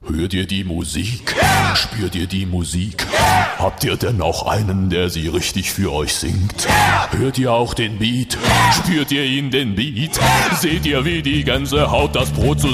Hört ihr die Musik? Spürt ihr die Musik? Habt ihr denn auch einen, der sie richtig für euch singt? Hört ihr auch den Beat? Spürt ihr ihn, den Beat? Seht ihr, wie die Gänsehaut das Brot zusammen